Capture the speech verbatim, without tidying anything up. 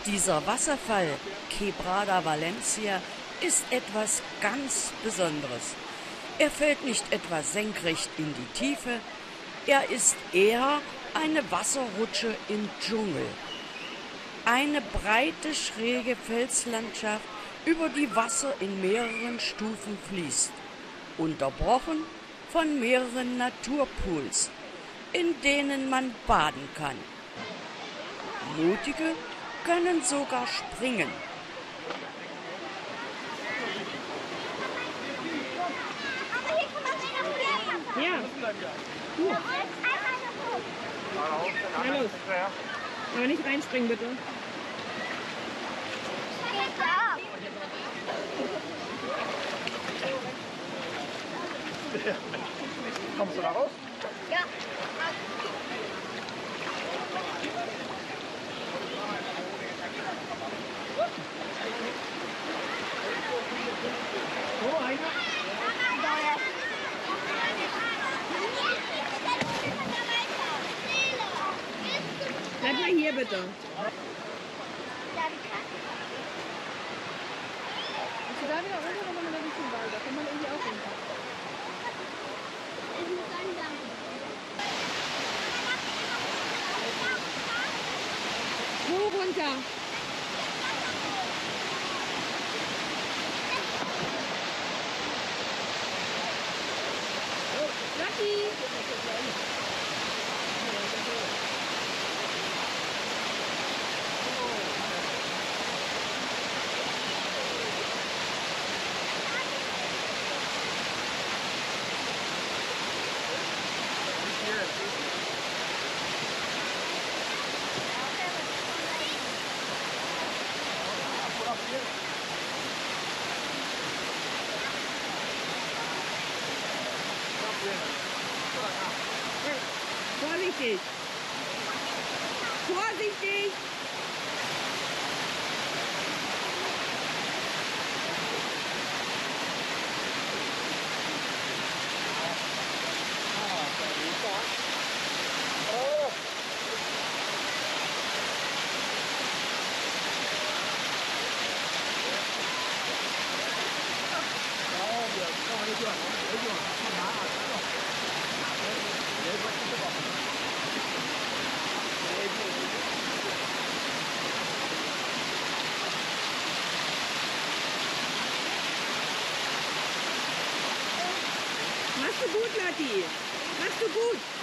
Dieser Wasserfall, Quebrada Valencia, ist etwas ganz Besonderes. Er fällt nicht etwa senkrecht in die Tiefe, er ist eher eine Wasserrutsche im Dschungel. Eine breite, schräge Felslandschaft, über die Wasser in mehreren Stufen fließt, unterbrochen von mehreren Naturpools, in denen man baden kann. Mutige können sogar springen. Ja. Du. Na los. Aber nicht reinspringen, bitte. Kommst du da raus? Ja. So, einer. Bleib mal hier, bitte. Bist du da wieder runter, oder kommt man da nicht zum Ball? Da kann man irgendwie auch runter. Wo runter? Lucky! Vorsichtig! Vorsichtig! Machst du gut, Lati. Machst du gut.